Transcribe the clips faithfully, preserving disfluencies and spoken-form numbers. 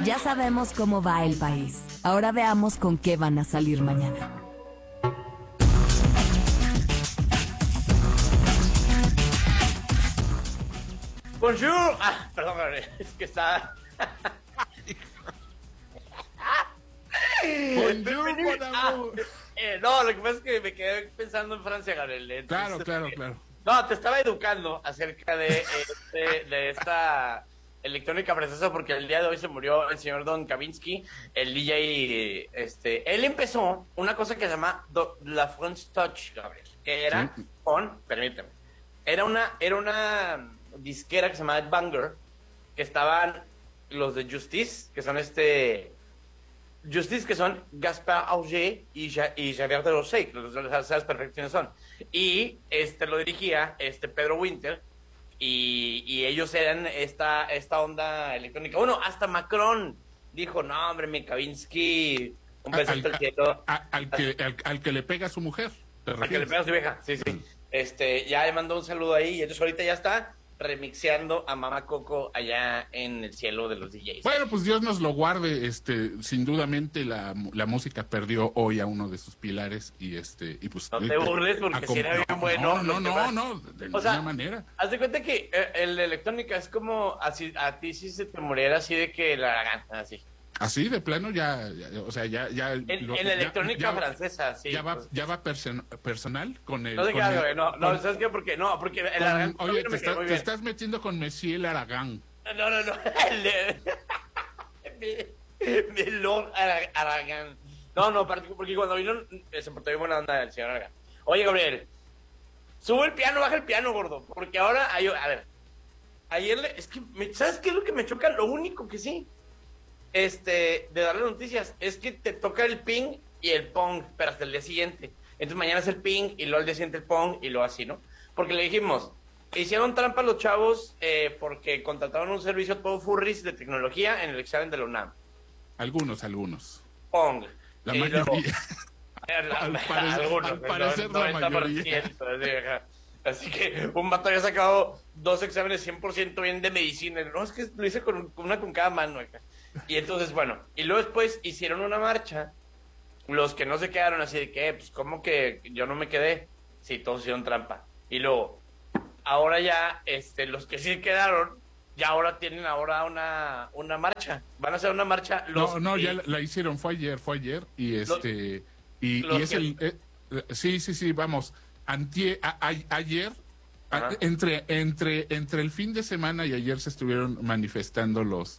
Ya sabemos cómo va el país. Ahora veamos con qué van a salir mañana. Bonjour. Ah, perdón, es que está... Bonjour, mon Ah, amour. eh, no, lo que pasa es que me quedé pensando en Francia, Gabriel. Entonces, Claro, claro, eh, claro. No, te estaba educando acerca de, este, de esta electrónica francesa porque el día de hoy se murió el señor Don Kavinsky, el D J. Este, él empezó una cosa que se llama Do- La French Touch, Gabriel, que era Sí. con, permíteme, era una, era una disquera que se llama Ed Banger, que estaban los de Justice, que son este... Justice, que son Gaspard Auger y, ja y Javert Delorsay, que los sabes perfecto quiénes son. Y este lo dirigía este Pedro Winter, y, y ellos eran esta, esta onda electrónica. Bueno, hasta Macron dijo, no, hombre, mi Kavinsky, un beso Al, hasta el cielo. a- al que, al, al que le pega a su mujer. ¿te Al que le refieres? pega a su vieja, sí, sí. Este, ya le mandó un saludo ahí, y entonces ahorita ya está remixeando a Mamá Coco allá en el cielo de los D Js. Bueno, pues Dios nos lo guarde, este, sin dudamente la, la música perdió hoy a uno de sus pilares y este, y pues No te burles porque a com- si era bien no, bueno. No, no, lo que no, va- no, de O ninguna sea, manera. haz de cuenta que eh, el de electrónica es como así, a ti si se te muriera así de que la hagan así. Así de plano ya, ya, o sea, ya, ya. En, lo- en ya- electrónica ya- francesa, sí. Ya va, pues. ya va person- personal con el. No sé con qué el- hago, güey, no, no, con- ¿sabes qué? Porque, no, porque el con- Aragán oye, no te, me está- quedó muy te bien. estás metiendo con Monsieur Aragán. No, no, no, el de- mi, mi Lord Ara- Aragán. No, no, porque porque cuando vino eh, se portó bien buena onda el señor Aragán. Oye, Gabriel, sube el piano, baja el piano, gordo, porque ahora, hay- a ver, ayer, le- es que, me- ¿sabes qué es lo que me choca? Lo único que sí, este, de darle noticias, es que te toca el ping y el pong, pero hasta el día siguiente. Entonces mañana es el ping y luego al día siguiente el pong y luego así, ¿no? Porque le dijimos, hicieron trampa los chavos eh, porque contrataron un servicio todo furries de tecnología en el examen de la UNAM. Algunos, algunos. Pong. La Y mayoría. luego- Al parecer- al parecer la mayoría. Así, ajá. Así que un vato había sacado dos exámenes cien por ciento bien de medicina. No, es que lo hice con, con una con cada mano acá. Y entonces, bueno, y luego después hicieron una marcha. Los que no se quedaron así de que, pues, ¿cómo que yo no me quedé? Sí, todos hicieron trampa. Y luego, ahora ya, este, los que sí quedaron, ya ahora tienen ahora una, una marcha. Van a hacer una marcha. Los No, no, que- ya la, la hicieron, fue ayer, fue ayer, y este, y, los y es que- el, eh, eh, sí, sí, sí, vamos, antier, a- a- ayer, a- Ajá. entre, entre, entre el fin de semana y ayer se estuvieron manifestando los,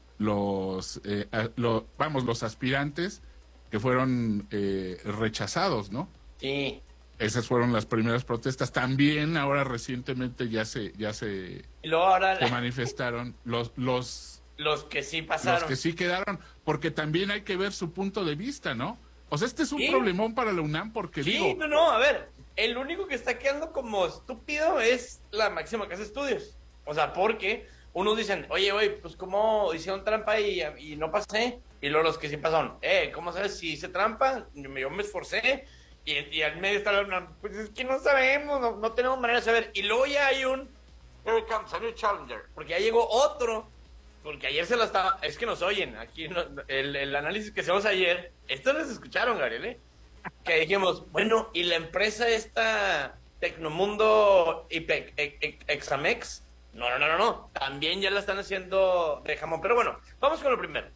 los, eh, a- lo- vamos, los aspirantes que fueron eh, rechazados, ¿no? Sí. Esas fueron las primeras protestas. También ahora recientemente ya se, ya se, Y luego ahora se manifestaron los, los los que sí los pasaron. que sí quedaron, porque también hay que ver su punto de vista, ¿no? O sea, este es un Sí. problemón para la UNAM porque Sí, digo, no, no, a ver, el único que está quedando como estúpido es la máxima casa de estudios. O sea, porque unos dicen, oye, oye, pues cómo hicieron trampa y, y no pasé. Y luego los que sí pasaron, eh, ¿cómo sabes si hice trampa? Yo me, yo me esforcé. Y, y al medio está la UNAM, pues es que no sabemos, no, no tenemos manera de saber. Y luego ya hay un, here comes a new challenger. Porque ya llegó otro. Porque ayer se lo estaba... Es que nos oyen. Aquí no- el, el análisis que hicimos ayer... Esto nos escucharon, Gabriel, ¿eh? Que dijimos, bueno, y la empresa esta... Tecnomundo Ipe- e- e- Examex... No, no, no, no, no. También ya la están haciendo de jamón. Pero bueno, vamos con lo primero.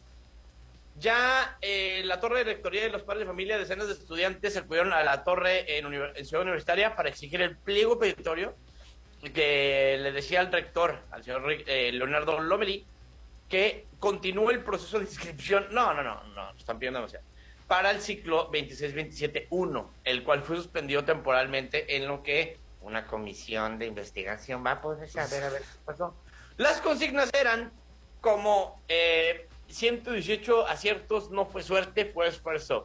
Ya eh, la torre de rectoría de los padres de familia, decenas de estudiantes acudieron a la torre en, univer- en Ciudad Universitaria para exigir el pliego petitorio que le decía al rector, al señor eh, Leonardo Lomelí, que continúe el proceso de inscripción. No, no, no, no, están pidiendo demasiado. Para el ciclo veintiséis veintisiete uno, el cual fue suspendido temporalmente en lo que una comisión de investigación va a poder saber a ver qué pasó. Las consignas eran como eh, ciento dieciocho aciertos, no fue suerte, fue esfuerzo.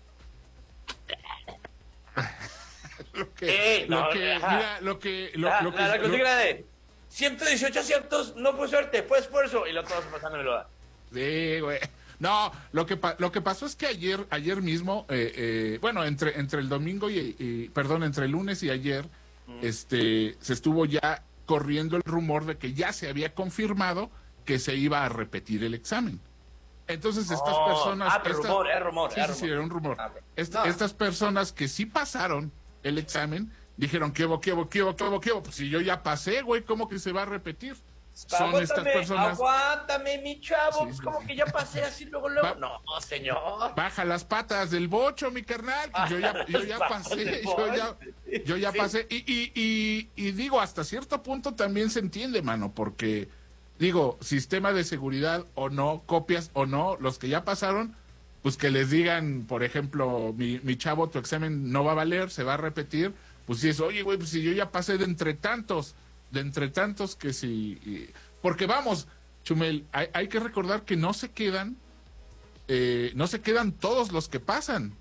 lo que, Eh, lo no, que, ajá. mira, lo que, lo, la, lo que, la, la lo- consigna de ciento dieciocho aciertos, no fue suerte, fue esfuerzo. Y lo todos pasando en lo sí, güey. No, lo que pa- lo que pasó es que ayer, ayer mismo, eh, eh, bueno, entre, entre el domingo y, y- perdón, entre el lunes y ayer, este, se estuvo ya corriendo el rumor de que ya se había confirmado que se iba a repetir el examen. Entonces estas Oh, personas... ah, pero esta- rumor, es rumor, Sí, es sí, sí, rumor. era un rumor. Ah, ok. Est- No. Estas personas que sí pasaron el examen, dijeron, ¿qué hubo, qué hubo, qué hubo, qué hubo, qué hubo? Pues si yo ya pasé, güey, ¿cómo que se va a repetir? Son Aguántame, estas personas... aguántame, mi chavo. Sí, pues sí, como sí. que ya pasé así luego, luego. Va- No, señor. Baja las patas del bocho, mi carnal. que Yo ya, yo ya Las patas pasé, del yo ya, yo ya Sí. pasé. Y, y, y, y digo, hasta cierto punto también se entiende, mano, porque digo, sistema de seguridad o no, copias o no, los que ya pasaron, pues que les digan, por ejemplo, mi, mi chavo, tu examen no va a valer, se va a repetir. Pues si es, oye, güey, pues si yo ya pasé de entre tantos, de entre tantos que si... y- porque vamos, Chumel, hay, hay que recordar que no se quedan, eh, no se quedan todos los que pasan.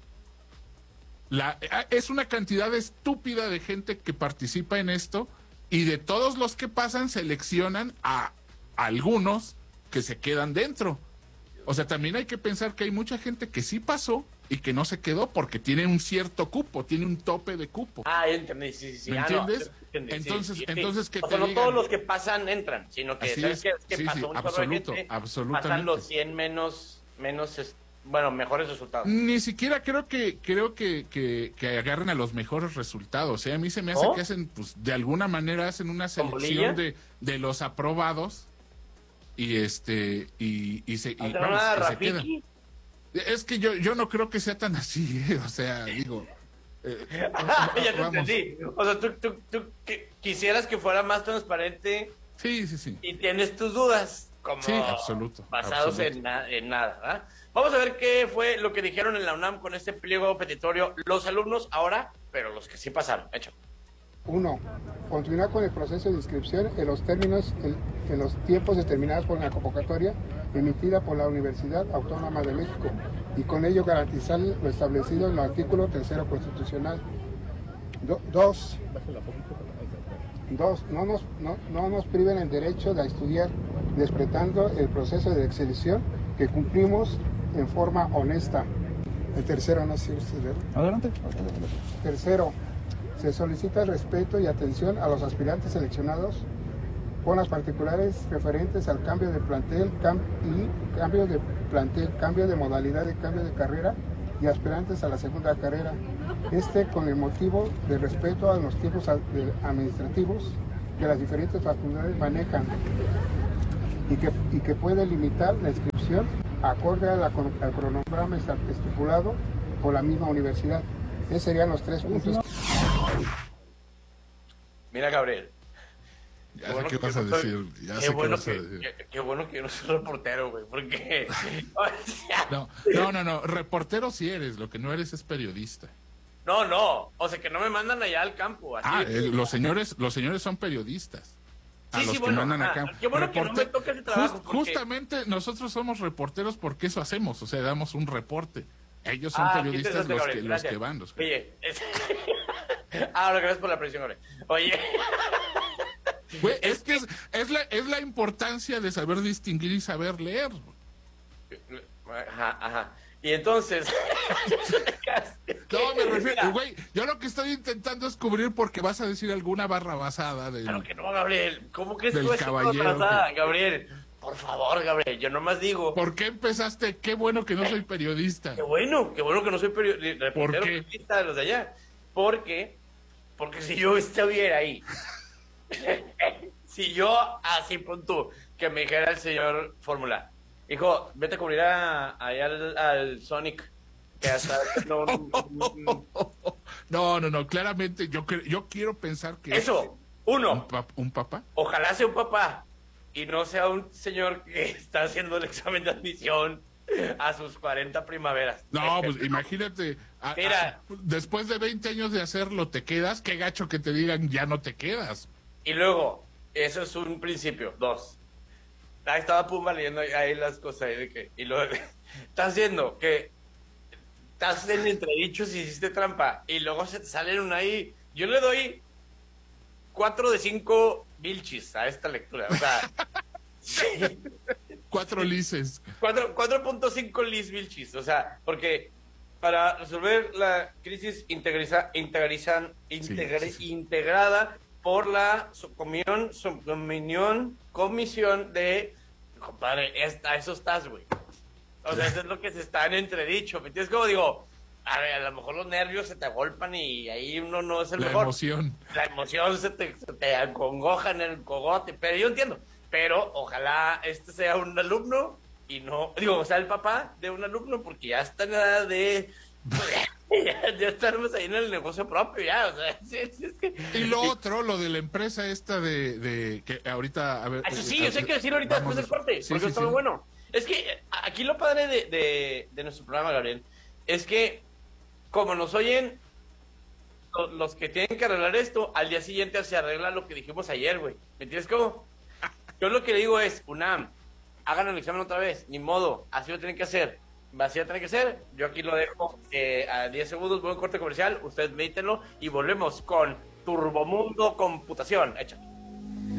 La, es una cantidad estúpida de gente que participa en esto y de todos los que pasan seleccionan a algunos que se quedan dentro. O sea, también hay que pensar que hay mucha gente que sí pasó y que no se quedó porque tiene un cierto cupo, tiene un tope de cupo. Ah, ya entendí, sí, sí, sí. ¿Me Ah, no, entiendes? entendí, sí, Entonces- sí, sí. entonces que O te sea, no digan- todos los que pasan entran, sino que, Así ¿sabes es. qué? Es que Sí, pasó sí, un chorro de absoluto, gente, absolutamente. pasan los cien menos, menos, es- bueno, mejores resultados. Ni siquiera creo que creo que, que, que agarren a los mejores resultados. ¿eh? A mí se me hace ¿No? que hacen, pues, de alguna manera hacen una ¿Con selección bolilla? de, de los aprobados y este y, y se y, ¿Hacen vamos, una y se quedan. Rafiki? Es que yo yo no creo que sea tan así, ¿eh? O sea, digo. eh, Ah, ya te vamos. entendí. O sea, tú, tú, tú que- quisieras que fuera más transparente Sí, sí, sí. y tienes tus dudas, como Sí, absoluto, basados absoluto. En, na- en nada. ¿verdad? Vamos a ver qué fue lo que dijeron en la UNAM con este pliego petitorio los alumnos ahora, pero los que sí pasaron. Hecho. uno. Continuar con el proceso de inscripción en los términos, en, en los tiempos determinados por la convocatoria emitida por la Universidad Autónoma de México y con ello garantizar lo establecido en el artículo tercero constitucional. Do- dos. Dos, no nos, no, no nos priven el derecho de estudiar, respetando el proceso de selección que cumplimos en forma honesta. El tercero, no sé si usted... Adelante. Tercero, se solicita el respeto y atención a los aspirantes seleccionados con las particulares referentes al cambio de plantel cam- y cambio de plantel, cambio de modalidad de cambio de carrera y aspirantes a la segunda carrera. Este con el motivo de respeto a los tiempos ad- de- administrativos que las diferentes facultades manejan y que, y que puede limitar la inscripción acorde a la, con- al cronograma esta- estipulado por la misma universidad. Esos serían los tres puntos. Mira, Gabriel. Ya sé qué vas a yo no soy- decir. Ya qué sé qué bueno vas a que, decir. qué- qué bueno que yo no soy reportero, güey, porque... o sea, No, no, no, no. Reportero sí eres, lo que no eres es periodista. no, no, o sea, que no me mandan allá al campo. Así. Ah, eh, los señores, los señores son periodistas. A Sí, los sí, que bueno, mandan ah, acá. qué bueno que no me toca ese trabajo, Just- porque- Justamente nosotros somos reporteros porque eso hacemos, o sea, damos un reporte. Ellos son Ah, qué periodistas interesante, los Gabriel, que, los gracias. que van. Los que- Oye, es... ah, gracias por la presión, Gabriel. Oye, Güey, es que es, es la, es la importancia de saber distinguir y saber leer. ajá, ajá. Y entonces... No, me refiero, Mira, güey, yo lo que estoy intentando es cubrir porque vas a decir alguna barra basada del... Claro que no, Gabriel. ¿Cómo crees Del que es caballero que- Gabriel? Por favor, Gabriel, yo nomás digo... ¿Por qué empezaste? Qué bueno que no soy periodista. Qué bueno, qué bueno que no soy periodista, reportero qué? periodista de los de allá. Porque, porque si yo estuviera ahí, si yo así punto que me dijera el señor Fórmula, hijo, vete a cubrir a, allá al, al Sonic, que hasta no, un- No, no, no, claramente yo, cre- yo quiero pensar que... eso, ¿Un, uno, pap- un papá? ojalá sea un papá y no sea un señor que está haciendo el examen de admisión a sus cuarenta primaveras. No, pues imagínate, a- a- Mira. después de veinte años de hacerlo, ¿te quedas? Qué gacho que te digan, ya no te quedas. Y luego, eso es un principio. Dos. Ahí estaba Pumba leyendo ahí las cosas. ahí de que, y luego, estás viendo que estás en entredichos y hiciste trampa. Y luego se te salen una ahí. Yo le doy cuatro de cinco vilchis a esta lectura. O sea, sí, Cuatro lices. cuatro- cuatro punto cinco lis vilchis. O sea, porque para resolver la crisis integriza, integrizan, integri- sí, sí. integrada por la subcomión, subcomisión, comisión de... Compadre, es- a eso estás, güey. O sea, eso es lo que se está en entredicho. ¿Me entiendes? Como digo, a ver, a lo mejor los nervios se te agolpan y ahí uno no es el La mejor. emoción. La emoción se te, se te acongoja en el cogote, pero yo entiendo. Pero ojalá este sea un alumno y no, digo, o sea, el papá de un alumno, porque ya está en edad de... ya, ya estamos ahí en el negocio propio, ya, o sea, sí, sí, es que... Y lo otro, lo de la empresa esta de, de que ahorita, a ver... Eso sí, eso hay que decir ahorita vamos, después del corte, sí, porque sí, está sí. muy bueno. Es que aquí lo padre de, de, de nuestro programa, Gabriel, es que como nos oyen lo- los que tienen que arreglar esto, al día siguiente se arregla lo que dijimos ayer, güey. ¿Me entiendes cómo? Yo lo que le digo es, UNAM, hagan el examen otra vez, ni modo, así lo tienen que hacer. Así lo tienen que hacer. Yo aquí lo dejo eh, a diez segundos, voy a un corte comercial, ustedes medítenlo y volvemos con Turbomundo Computación. Échale.